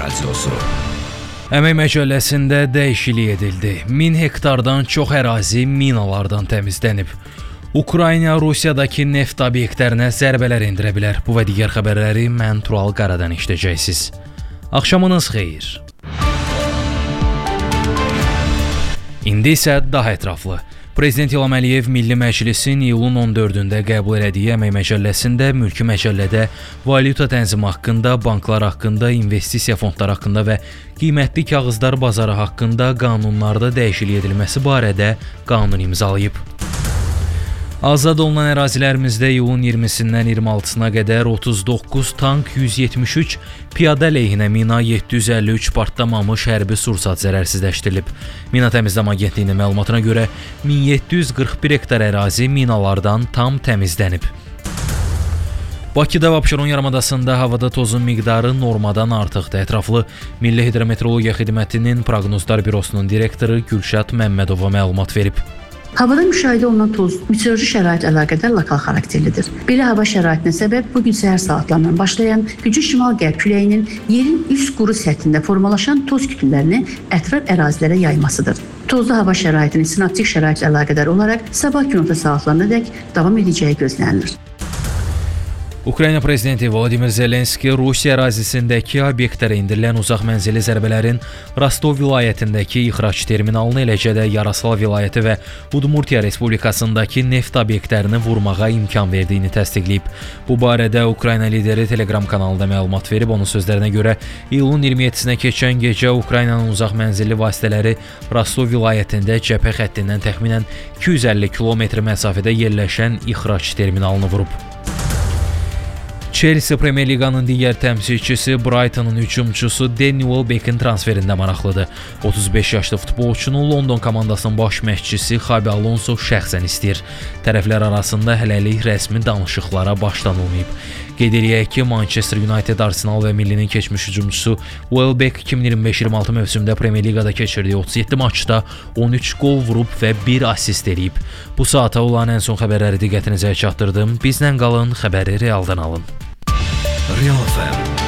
Radiosu. Əmək məcəlləsində dəyişiklik edildi. 1000 hektardan çox ərazi minalardan təmizlənib. Ukrayna Rusiyadakı neft obyektlərinə zərbələr endirə bilər. Bu və digər xəbərləri mən Tural Qaradan eşidəcəksiniz. Axşamınız xeyir. İndi isə daha ətraflı. Prezident İlham Əliyev Milli Məclisin iyulun 14-də qəbul elədiyi əmək məcəlləsində mülki məcəllədə valyuta tənzimi haqqında, banklar haqqında, investisiya fondları haqqında və qiymətli kağızlar bazarı haqqında qanunlarda dəyişiklik edilməsi barədə qanun imzalayıb. Azad olunan ərazilərimizdə iyulun 20-dən 26-sına qədər 39 tank, 173 piyada əleyhinə mina, 753 partlamamış hərbi sursat zərərsizləşdirilib. Mina Təmizləmə Agentliyinin məlumatına görə 1741 hektar ərazi minalardan tam təmizlənib. Bakıda və Abşeron yarımadasında havada tozun miqdarı normadan artıqdır. Ətraflı Milli Hidrometeorologiya Xidmətinin Proqnozlar Bürosunun direktoru Gülşad Məmmədova məlumat verib. Havada müşahidə olunan toz meteoroloji şərait əlaqədar lokal xarakterlidir. Belə hava şəraitinə səbəb bugün səhər saatlarından başlayan güclü şimal-qərb küləyinin yerin üst quru səthində formalaşan toz kütlələrini ətraf ərazilərə yaymasıdır. Tozlu hava şəraitinin sinoptik şəraitlə əlaqədar olaraq sabah günorta saatlarınadək davam edəcəyi gözlənilir. Ukrayna prezidenti Vladimir Zelenski Rusiya ərazisindəki obyektlərə endirilən uzaq mənzilli zərbələrin Rostov vilayətindəki ixrac terminalını, eləcə də Yaroslav vilayəti və Udmurtiya Respublikasındakı neft obyektlərini vurmağa imkan verdiyini təsdiqləyib. Bu barədə Ukrayna lideri Telegram kanalında məlumat verib. Onun sözlərinə görə iyulun 27-sinə keçən gecə Ukraynanın uzaq mənzilli vasitələri Rostov vilayətində cəbhə xəttindən təxminən 250 kilometr məsafədə yerləşən ixrac terminalını vurub. Chelsea Premier Liqanın digər təmsilçisi Brightonun hücumçusu Danny Welbeck'in transferində maraqlıdır. 35 yaşlı futbolçunu London komandasının baş məşqçisi Xabi Alonso şəxsən istəyir. Tərəflər arasında hələlik rəsmi danışıqlara başlanılmayıb. Qeyd eləyək ki, Manchester United, Arsenal və Millinin keçmiş hücumçusu Welbeck 2025-26 mövsümdə Premier Liqada keçirdiyi 37 maçda 13 qol vurub və 1 assist eləyib. Bu saata olan ən son xəbərləri diqqətinizə çatdırdım. Bizlə qalın, xəbəri realdan alın. Real FM